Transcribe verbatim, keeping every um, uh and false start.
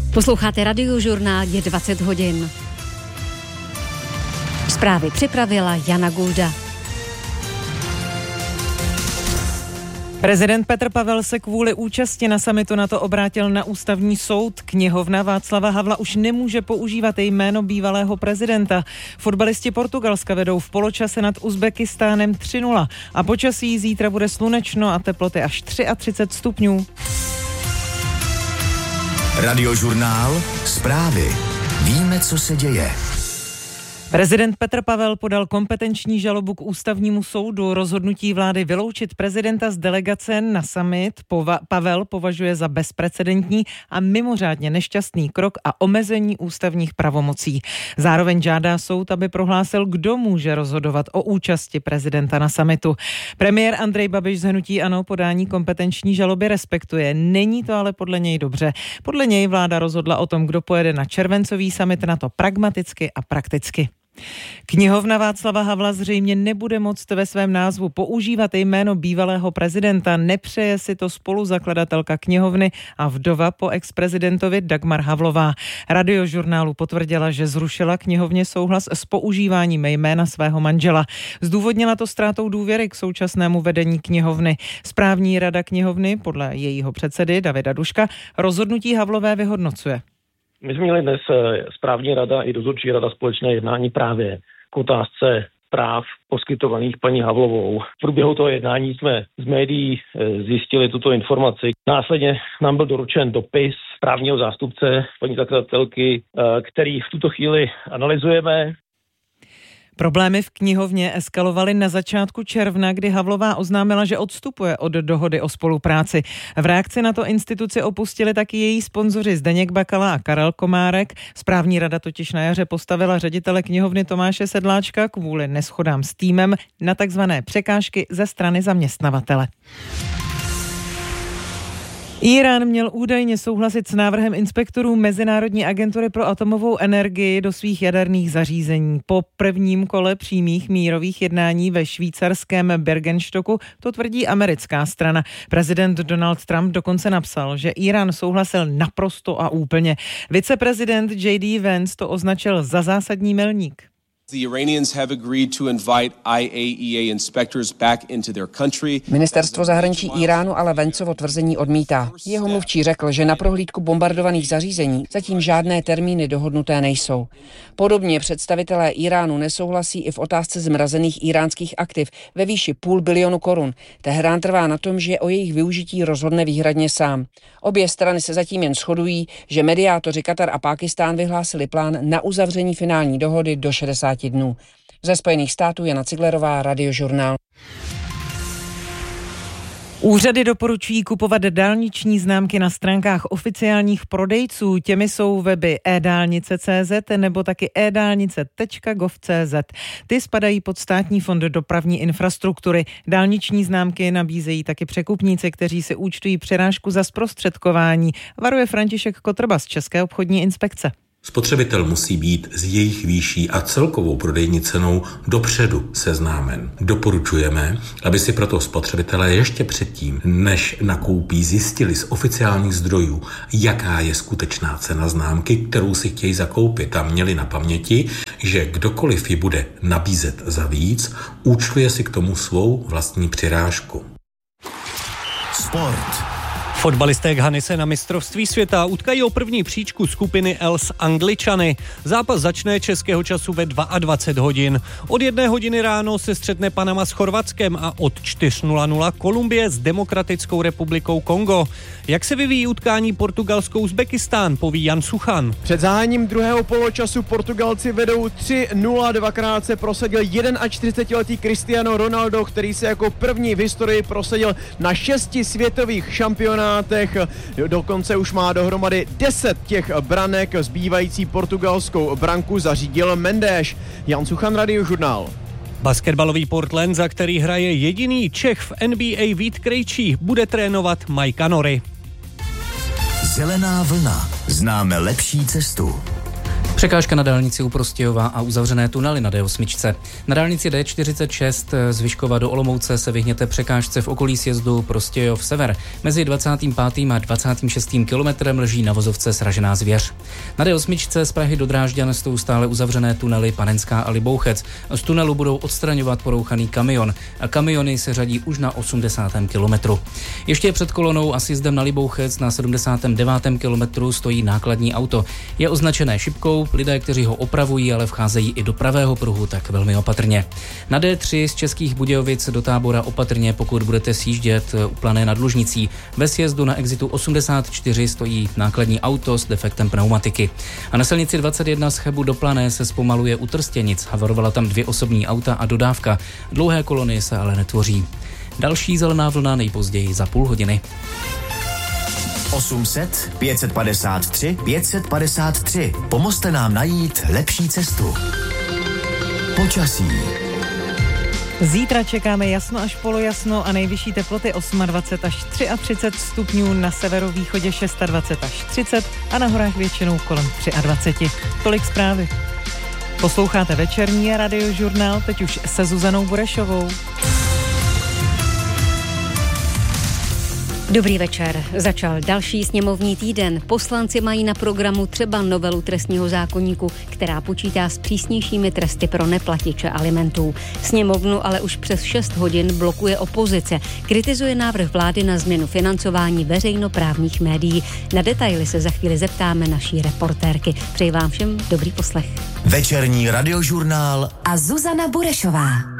Posloucháte Radiožurnál, je dvacet hodin. Zprávy připravila Jana Gulda. Prezident Petr Pavel se kvůli účasti na summitu NATO obrátil na ústavní soud. Knihovna Václava Havla už nemůže používat jméno bývalého prezidenta. Fotbalisti Portugalska vedou v poločase nad Uzbekistánem tři nula a počasí zítra bude slunečno a teploty až třicet tři stupňů. Radiožurnál, zprávy. Víme, co se děje. Prezident Petr Pavel podal kompetenční žalobu k ústavnímu soudu. Rozhodnutí vlády vyloučit prezidenta z delegace na summit Pova- Pavel považuje za bezprecedentní a mimořádně nešťastný krok a omezení ústavních pravomocí. Zároveň žádá soud, aby prohlásil, kdo může rozhodovat o účasti prezidenta na summitu. Premiér Andrej Babiš z hnutí ANO podání kompetenční žaloby respektuje. Není to ale podle něj dobře. Podle něj vláda rozhodla o tom, kdo pojede na červencový summit NATO pragmaticky a prakticky. Knihovna Václava Havla zřejmě nebude moct ve svém názvu používat jméno bývalého prezidenta. Nepřeje si to spoluzakladatelka knihovny a vdova po ex-prezidentovi Dagmar Havlová. Radiožurnálu potvrdila, že zrušila knihovně souhlas s používáním jména svého manžela. Zdůvodnila to ztrátou důvěry k současnému vedení knihovny. Správní rada knihovny, podle jejího předsedy Davida Duška, rozhodnutí Havlové vyhodnocuje. My jsme měli dnes správní rada i dozorčí rada společné jednání právě k otázce práv poskytovaných paní Havlovou. V průběhu toho jednání jsme z médií zjistili tuto informaci. Následně nám byl doručen dopis právního zástupce paní zakladatelky, který v tuto chvíli analyzujeme. Problémy v knihovně eskalovaly na začátku června, kdy Havlová oznámila, že odstupuje od dohody o spolupráci. V reakci na to instituci opustili taky její sponzoři Zdeněk Bakala a Karel Komárek. Správní rada totiž na jaře postavila ředitele knihovny Tomáše Sedláčka kvůli neshodám s týmem na takzvané překážky ze strany zaměstnavatele. Írán měl údajně souhlasit s návrhem inspektorů Mezinárodní agentury pro atomovou energii do svých jaderných zařízení. Po prvním kole přímých mírových jednání ve švýcarském Bergenstocku to tvrdí americká strana. Prezident Donald Trump dokonce napsal, že Írán souhlasil naprosto a úplně. Viceprezident J D Vance to označil za zásadní milník. The Iranians have agreed to invite I A E A inspectors back into their country. Ministerstvo zahraničí Iránu ale Vanceovo tvrzení odmítá. Jeho mluvčí řekl, že na prohlídku bombardovaných zařízení zatím žádné termíny dohodnuté nejsou. Podobně představitelé Iránu nesouhlasí i v otázce zmrazených iránských aktiv ve výši půl bilionu korun. Teherán trvá na tom, že o jejich využití rozhodne výhradně sám. Obě strany se zatím jen shodují, že mediátoři Katar a Pákistán vyhlásili plán na uzavření finální dohody do šedesáti dnů. Ze Spojených států Jana Ciglerová, Radiožurnál. Úřady doporučují kupovat dálniční známky na stránkách oficiálních prodejců. Těmi jsou weby e-dálnice tečka cé zet nebo taky e dálnice tečka gov tečka cé zet. Ty spadají pod Státní fond dopravní infrastruktury. Dálniční známky nabízejí taky překupníci, kteří si účtují přirážku za zprostředkování. Varuje František Kotrba z České obchodní inspekce. Spotřebitel musí být s jejich výší a celkovou prodejní cenou dopředu seznámen. Doporučujeme, aby si proto spotřebitelé ještě předtím, než nakoupí, zjistili z oficiálních zdrojů, jaká je skutečná cena známky, kterou si chtějí zakoupit, a měli na paměti, že kdokoliv ji bude nabízet za víc, účtuje si k tomu svou vlastní přirážku. Sport. Fotbalisté Ghany se na mistrovství světa utkají o první příčku skupiny L s Angličany. Zápas začne českého času ve dvacet dva hodin. Od jedné hodiny ráno se střetne Panama s Chorvatskem a od čtyři nula nula Kolumbie s Demokratickou republikou Kongo. Jak se vyvíjí utkání Portugalsko-Uzbekistán, poví Jan Suchan. Před zahájením druhého poločasu Portugalci vedou tři nula, dvakrát se prosadil čtyřicetiletý Cristiano Ronaldo, který se jako první v historii prosadil na šesti světových šampionátech. Dokonce už má dohromady deset těch branek, zbývající portugalskou branku zařídil Mendes. Jan Suchan, Radiožurnál. Basketbalový Portland, za který hraje jediný Čech v N B A Vít Krejčí, bude trénovat Mike Nory. Zelená vlna. Známe lepší cestu. Překážka na dálnici u Prostějova a uzavřené tunely na D osm. Na dálnici D čtyřicet šest z Vyškova do Olomouce se vyhněte překážce v okolí sjezdu Prostějov sever. Mezi dvacátým pátým a dvacátým šestým kilometrem leží na vozovce sražená zvěř. Na D osm z Prahy do Drážďan jsou stále uzavřené tunely Panenská a Libouchec. Z tunelu budou odstraňovat porouchaný kamion. A kamiony se řadí už na osmdesátém kilometru. Ještě před kolonou a sjezdem na Libouchec na sedmdesátém devátém kilometru stojí nákladní auto. Je označené šipkou, lidé, kteří ho opravují, ale vcházejí i do pravého pruhu, tak velmi opatrně. Na D tři z Českých Budějovic do Tábora opatrně, pokud budete sjíždět u Plané nad Lužnicí. Ve sjezdu na exitu osmdesát čtyři stojí nákladní auto s defektem pneumatiky. A na silnici dvacet jedna z Chebu do Plané se zpomaluje u Trstěnic. Havarovala tam dvě osobní auta a dodávka. Dlouhé kolony se ale netvoří. Další zelená vlna nejpozději za půl hodiny. osm set pět set padesát tři pět set padesát tři. Pomozte nám najít lepší cestu. Počasí. Zítra čekáme jasno až polojasno a nejvyšší teploty dvacet osm až třicet tři stupňů, na severovýchodě dvacet šest až třicet a na horách většinou kolem dvacet tři. Tolik zprávy. Posloucháte večerní radiožurnál, teď už se Zuzanou Burešovou. Dobrý večer. Začal další sněmovní týden. Poslanci mají na programu třeba novelu trestního zákoníku, která počítá s přísnějšími tresty pro neplatiče alimentů. Sněmovnu ale už přes šest hodin blokuje opozice. Kritizuje návrh vlády na změnu financování veřejnoprávních médií. Na detaily se za chvíli zeptáme naší reportérky. Přeji vám všem dobrý poslech. Večerní radiožurnál a Zuzana Burešová.